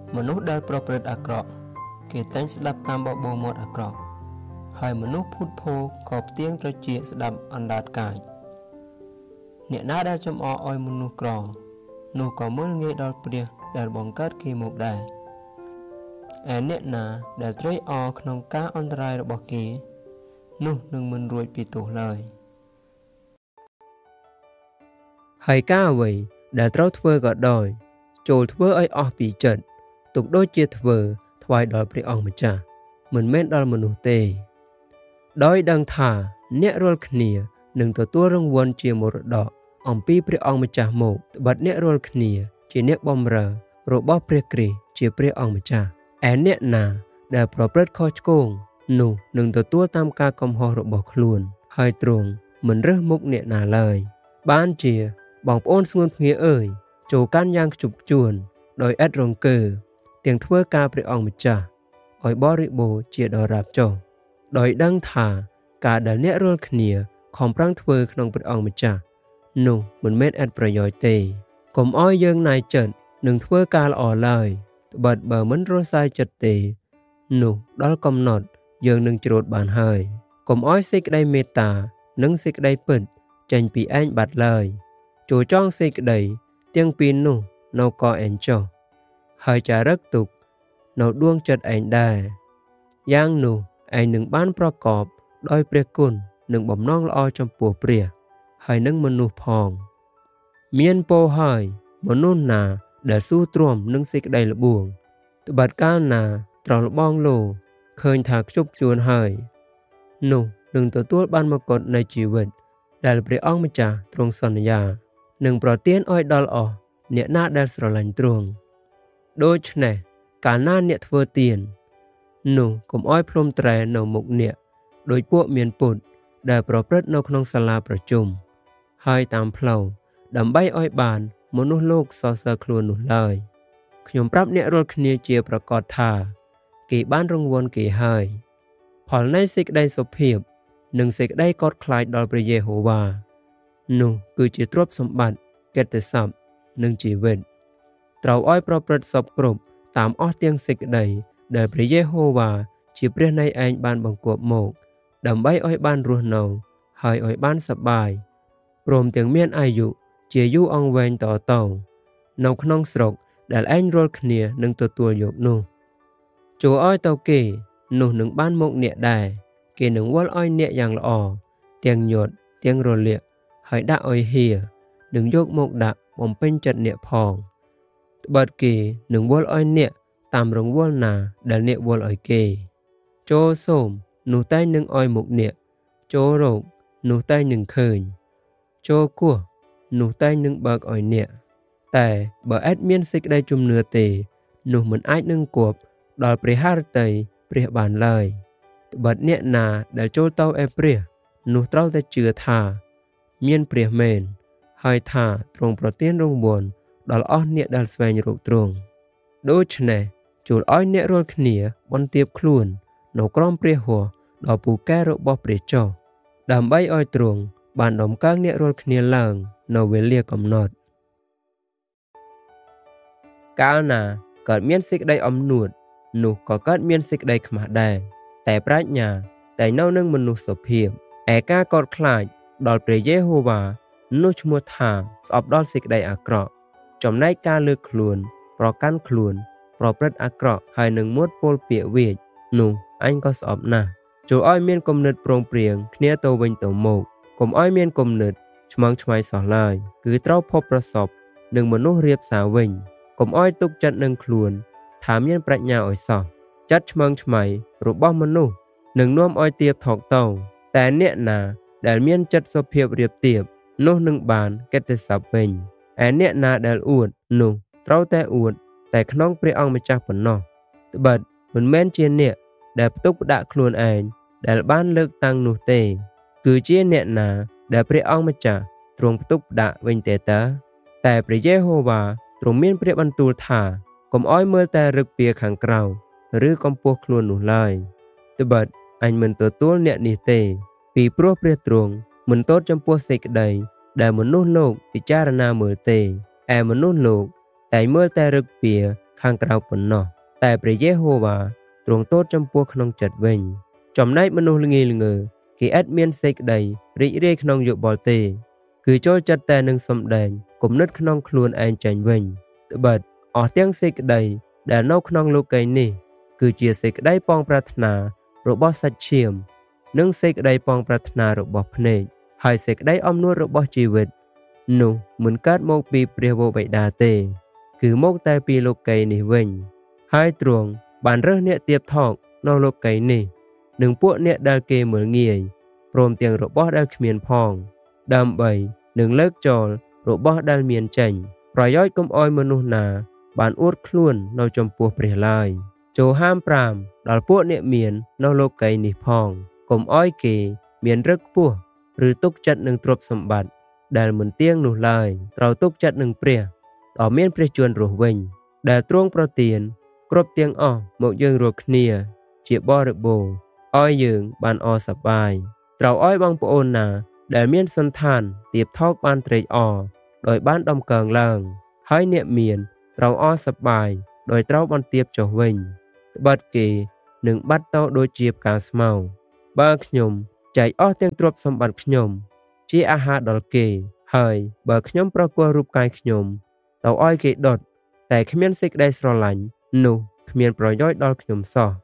មនុស្សដែលប្រព្រឹត្តអាក្រក់គេតែងស្ដាប់តាមបបោមាត់អាក្រក់ហើយមនុស្សភូតភរក៏ផ្ទៀងត្រចៀកស្ដាប់អណ្ដាតកាចអ្នកណាដែលចំអកឲ្យមនុស្សក្រនោះក៏មើលងាយដល់ព្រះដែលបង្កើតគេមកដែរឯអ្នកណាដែលត្រេកអរក្នុងការអន្តរាយរបស់គេនោះនឹងមិនរួចពីទោសឡើយហើយការអ្វីដែលត្រូវធ្វើក៏ដោយចូលធ្វើឲ្យអស់ពីចិត្តទុកដូចជាធ្វើថ្វាយដល់ព្រះអង្គម្ចាស់មិនមែនដល់មនុស្សទេដោយដឹងថាអ្នករាល់គ្នានឹងទទួលរង្វាន់ជាមរតកអំពីព្រះអង្គម្ចាស់មកត្បិតអ្នករាល់គ្នាជាអ្នកបម្រើរបស់ព្រះគ្រីស្ទជាព្រះអង្គម្ចាស់ឯអ្នកណាដែលប្រព្រឹត្តខុសឆ្គងនោះនឹងទទួលតាមការកំហុសរបស់ខ្លួនហើយទ្រង់មិនរើសមុខអ្នកណាឡើយបានជាបងប្អូនស្ងួនភ្ងាអើយចូលកាន់យ៉ាងខ្ជប់ខ្ជួនដោយឥតរង្គើទាំងធ្វើការព្រះអង្គម្ចាស់ឲ្យបរិបូរណ៍ជាដរាបចុះដោយដឹងថាការដែលអ្នករាល់គ្នាខំប្រឹងធ្វើក្នុងព្រះអង្គម្ចាស់នោះមិនមែនឥតប្រយោជន៍ទេកុំឲ្យយើងណាយចិត្តនឹងធ្វើការល្អឡើយត្បិតបើមិនរសាយចិត្តទេនោះដល់កំណត់យើងនឹងច្រូតបានហើយកុំឲ្យសេចក្តីមេត្តានិងសេចក្តីពិតចេញពីឯងបាត់ឡើយចូលចង់សេចក្តីទាំងពីរនោះនៅកឯងចុះហើយចារឹកទុកនៅដួងចិត្តឯងដែរយ៉ាងនោះឯងនឹងបានប្រកបដោយព្រះគុណនិងបំណងល្អចំពោះព្រះហើយនឹងមនុស្សផងមានពរហើយមនុស្សណាដែលស៊ូទ្រាំនឹងសេចក្តីល្បួងត្បិតកាលណាត្រលបងលោឃើញថាខ្ជប់ខ្ជួនហើយនោះនឹងទទួលបានមកុដនៃជីវិតដែលព្រះអង្គម្ចាស់ទ្រង់សន្យានឹងប្រទានឲ្យដល់អស់អ្នកណាដែលស្រឡាញ់ទ្រង់ដូច្នេះកាលណាអ្នកធ្វើទាននោះកុំឲ្យភ្លុំត្រែនៅមុខអ្នកដោយពួកមានពុតដែលប្រព្រឹត្តនៅក្នុងសាលាប្រជុំហើយតាមផ្លូវដើម្បីឲ្យបានមនុស្សលោកសរសើរខ្លួននោះឡើយខ្ញុំប្រាប់អ្នករាល់គ្នាជាប្រកាសថាគេបានរង្វាន់គេហើយផលនៃសេចក្តីសុភាពនិងសេចក្តីកោតខ្លាចដល់ព្រះយេហូវ៉ានោះគឺជាទ្រព្យសម្បត្តិកិត្តិស័ព្ទនិងជីវិតត្រូវឲ្យប្រព្រឹត្តសពគ្រប់តាមអស់ទាំងសេចក្តីដែលព្រះយេហូវ៉ាជាព្រះនៃឯងបានបង្គាប់មកដើម្បីឲ្យបានរស់នៅហើយឲ្យបានសប្បាយព្រមទាំងមានអាយុជាយូរអង្វែងតទៅនៅក្នុងស្រុកដែលឯងរាល់គ្នានឹងទទួលយកនោះចូលឲ្យទៅគេនោះនឹងបានមកអ្នកដែរគេនឹងវាល់ឲ្យអ្នកយ៉ាងល្អទាំងញាត់ទាំងរលាកហើយដាក់ឲ្យហៀនឹងយកមកដាក់បំពេញចិត្តអ្នកផងត្បិតគេនឹងវាល់ឲ្យអ្នកតាមរង្វាល់ណាដែលអ្នកវាល់ឲ្យគេចូលសូមនោះតែងនឹងឲ្យមុខអ្នកចូលរកនោះតែងនឹងឃើញចូលគោះនោះតែងនឹងបើកឲ្យអ្នកតែបើឥតមានសេចក្តីជំនឿទេនោះមិនអាចនឹងគប់ដល់ព្រះハរតីព្រះបានឡើយត្បិតអ្នកណាដែលចូលទៅឯព្រះនោះត្រូវតែជឿថាមានព្រះមែនហើយថាទ្រង់ប្រទានរង្វាន់ដល់អស់អ្នកដែលស្វែងរកទ្រង់ដូច្នេះចូលឲ្យអ្នករាល់គ្នាបន្ទាបខ្លួននៅក្រោមព្រះហស្ថដ៏ពូកែរបស់ព្រះចុះដើម្បីឲ្យទ្រង់បានដំកើងអ្នករាល់គ្នាឡើងនៅវេលាកំណត់កាលណាកើតមានសេចក្តីអំនួតនោះក៏កើតមានសេចក្តីខ្មាស់ដែរតែប្រាជ្ញាតែនៅនឹងមនុស្សសុភាពឯការកោតខ្លាចដល់ព្រះយេហូវ៉ានោះឈ្មោះថាស្អប់ដល់សេចក្តីអាក្រក់ចំណែកការលើកខ្លួនប្រកាន់ខ្លួនប្រព្រឹត្តអាក្រក់ហើយនឹងមួតពលពាក្យវាចនោះអញក៏ស្អប់ណាស់ចូលឲ្យមានគំនិតព្រមព្រៀងគ្នាទៅវិញទៅមកកុំឲ្យមានគំនិតឆ្មងឆ្មៃសោះឡើយគឺត្រូវភពប្រសពនឹងមនុស្សរៀបសារវិញកុំឲ្យទុកចិត្តនឹងខ្លួនថាមានប្រាជ្ញាឲ្យសោះចិត្តឆ្មងឆ្មៃរបស់មនុស្សនឹងនាំឲ្យទាបថោកទៅតែអ្នកណាដែលមានចិត្តសុភាពរៀបទៀបនោះនឹងបានកិត្តិស័ព្ទវិញឯអ្នកណាដែលអួតនោះត្រូវតែអួតតែក្នុងព្រះអង្គម្ចាស់ប៉ុណ្ណោះត្បិតមិនមែនជាអ្នកដែលផ្ទុកផ្ដាក់ខ្លួនឯងដែលបានលើកតាំងនោះទេគឺជាអ្នកណាដែលព្រះអង្គម្ចាស់ទ្រង់ផ្ទុកផ្ដាក់វិញទេតើតែព្រះយេហូវ៉ាទ្រង់មានព្រះបន្ទូលថាកុំឲ្យមើលតែរឹកពីខាងក្រៅឬកម្ពស់ខ្លួននោះឡើយត្បិតអញមិនទទួលអ្នកនេះទេពីព្រោះព្រះទ្រង់មិនទោសចំពោះសេចក្តីដែលមនុស្សលោកពិចារណាមើលទេឯមនុស្សលោកតែមើលតែរឹកពីខាងក្រៅប៉ុណ្ណោះតែព្រះយេហូវ៉ាទ្រង់ទតចំពោះក្នុងចិត្តវិញចំណែកមនុស្សល្ងីល្ងើគេឥតមានសេចក្តីរីករាយក្នុងយោបល់ទេគឺចូលចិត្តតែនឹងសំដែងគំនិតក្នុងខ្លួនឯងចេញវិញត្បិតអស់ទាំងសេចក្តីដែលនៅក្នុងលោកីយ៍នេះគឺជាសេចក្តីប៉ងប្រាថ្នារបស់សាច់ឈាមនិងសេចក្តីប៉ងប្រាថ្នារបស់ភ្នែកហើយសេចក្តីអំនួតរបស់ជីវិតនោះមិនកើតមកពីព្រះវរបិតាទេគឺមកតែពីលោកីយ៍នេះវិញហើយទ្រង់បានរើសអ្នកទៀបថោកនៅលោកីយ៍នេះនិងពួកអ្នកដែលគេមើលងាយព្រមទាំងរបស់ដែលគ្មានផងដើម្បីនឹងលើកចោលរបស់ដែលមានចេញប្រយោជន៍កុំអោយមនុស្សណាបានអួតខ្លួននៅចំពោះព្រះឡើយចូលហាមប្រាមដល់ពួកអ្នកមាននៅលោកីយ៍នេះផងកុំអោយគេមានរឹកពោះឬទុកចិត្តនឹងទ្រព្យសម្បត្តិដែលមិនទៀងនោះឡើយត្រូវទុកចិត្តនឹងព្រះដ៏មានព្រះជន្មរស់វិញដែលទ្រង់ប្រទានគ្រប់ទាំងអស់មកយើងរាល់គ្នាជាបរិបូរណ៍ឲ្យយើងបានអសប្បាយត្រូវឲ្យបងប្អូនណាដែលមានសន្តានទៀបថោកបានត្រេកអរដោយបានដំកើងឡើងហើយអ្នកមានត្រូវអសប្បាយដោយត្រូវបន្ទាបចុះវិញត្បិតគេនឹងបាត់ទៅដូចជាផ្កាស្មៅបើខ្ញុំចែកអស់ទាំងទ្រព្យសម្បត្តិខ្ញុំជាអាហារដល់គេហើយបើខ្ញុំប្រគល់រូបកាយខ្ញុំទៅឲ្យគេដុតតែគ្មានសេចក្តីស្រឡាញ់នោះគ្មានប្រយោជន៍ដល់ខ្ញុំសោះ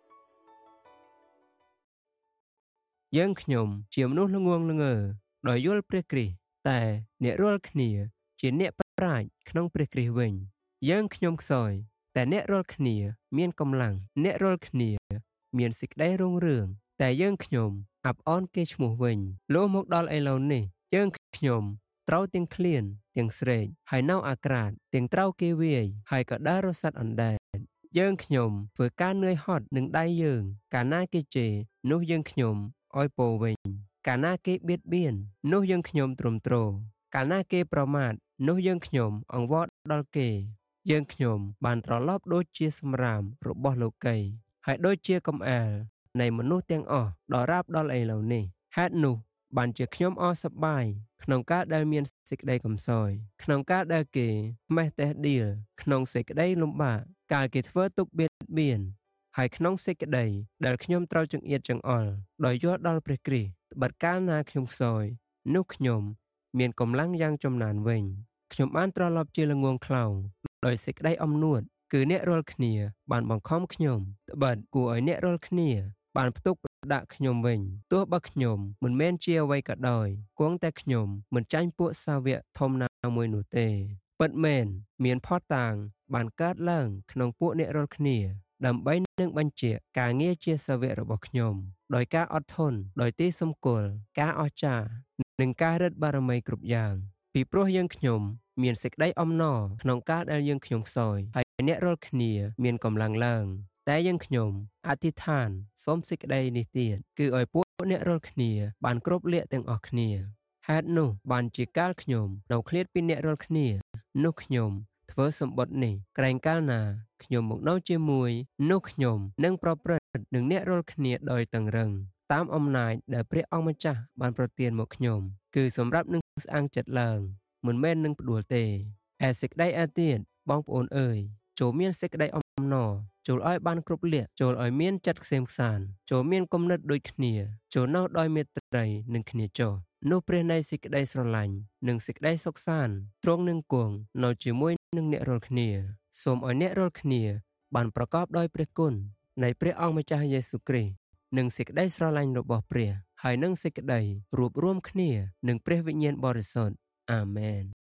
យើងខ្ញុំជាមនុស្សល្ងងល្ងើដោយយល់ព្រះគ្រីស្ទតែអ្នករាល់គ្នាជាអ្នកប្រាជ្ញក្នុងព្រះគ្រីស្ទវិញយើងខ្ញុំខ្សោយតែអ្នករាល់គ្នាមានកម្លាំងអ្នករាល់គ្នាមានសេចក្តីរុងរឿងតែយើងខ្ញុំអាប់អន់គេឈ្មោះវិញលោមកដល់ឥឡូវនេះយើងខ្ញុំត្រូវទាំងឃ្លានទាំងស្រេកហើយនៅអាក្រាតទាំងត្រូវគេវាយហើយក៏ដើររសាត់អណ្ដែតយើងខ្ញុំធ្វើការនឿយហត់នឹងដៃយើងកាលណាគេជេរនោះយើងខ្ញុំឲ្យពោវិញកាលណាគេបៀតបៀននោះយើងខ្ញុំទ្រទ្រកាលណាគេប្រមាថនោះយើងខ្ញុំអង្វរដល់គេយើងខ្ញុំបានត្រឡប់ដូចជាសម្រាមរបស់លោកីហើយដូចជាកំអាលនៃមនុស្សទាំងអស់ដល់រាបដល់ឥឡូវនេះហេតុនោះបានជាខ្ញុំអសប្បាយក្នុងការដែលមានសេចក្តីកំសោយក្នុងការដែលគេម៉េះតេះដៀលក្នុងសេចក្តីលំបាកកាលគេធ្វើទុកបៀតបៀនហើយក្នុងសេចក្តីដែលខ្ញុំត្រូវចង្អៀតចង្អល់ដោយយល់ដល់ព្រះគ្រីស្ទត្បិតកាលណាខ្ញុំខ្សោយនោះខ្ញុំមានកម្លាំងយ៉ាងចំណានវិញខ្ញុំបានត្រឡប់ជាល្ងងខ្លៅដោយសេចក្តីអំនួតគឺអ្នករាល់គ្នាបានបង្ខំខ្ញុំត្បិតគួរឲ្យអ្នករាល់គ្នាបានផ្ទុកដាក់ខ្ញុំវិញទោះបើខ្ញុំមិនមែនជាអ្វីក៏ដោយគង់តែខ្ញុំមិនចាញ់ពួកសាវកធំណាមួយនោះទេពិតមែនមានផតតាងបានកើតឡើងក្នុងពួកអ្នករាល់គ្នាដើម្បីនឹងបញ្ជាក់ការងារជាសាវករបស់ខ្ញុំដោយការអត់ធន់ដោយទីសម្គាល់ការអស្ចារ្យនិងការរិទ្ធបារមីគ្រប់យ៉ាងពីព្រោះយើងខ្ញុំមានសេចក្តីអំណរក្នុងការដែលយើងខ្ញុំខ្សោយហើយអ្នករាល់គ្នាមានកម្លាំងឡើងតែយើងខ្ញុំអធិដ្ឋានសូមសេចក្តីនេះទៀតគឺឲ្យពួកអ្នករាល់គ្នាបានគ្រប់លក្ខទាំងអស់គ្នាហេតុនោះបានជាកាលខ្ញុំនៅឃ្លាតពីអ្នករាល់គ្នានោះខ្ញុំធ្វើសម្បត្តិនេះក្រែងកាលណាខ្ញុំមកនៅជាមួយនោះខ្ញុំនឹងប្រព្រឹត្តនឹងអ្នករាល់គ្នាដោយតឹងរឹងតាមអំណាចដែលព្រះអង្គម្ចាស់បានប្រទានមកខ្ញុំគឺសម្រាប់នឹងស្អាងចិត្តឡើងមិនមែននឹងផ្ដួលទេឯសេចក្តីឯទៀតបងប្អូនអើយចូលមានសេចក្តីអំណរចូលឲ្យបានគ្រប់លក្ខចូលឲ្យមានចិត្តក្សេមក្សាន្តចូលមានគំនិតដូចគ្នាចូលនៅដោយមេត្រីនឹងគ្នាចុះនោះព្រះនៃសេចក្តីស្រឡាញ់និងសេចក្តីសុខសាន្តទ្រង់នឹងគង់នៅជាមួយនឹងអ្នករាល់គ្នាសូមឲ្យអ្នករាល់គ្នាបានប្រកបដោយព្រះគុណនៃព្រះអង្គម្ចាស់យេស៊ូវគ្រីស្ទនិងសេចក្តីស្រឡាញ់របស់ព្រះហើយនឹងសេចក្តីរួបរួមគ្នានឹងព្រះវិញ្ញាណបរិសុទ្ធអាមែន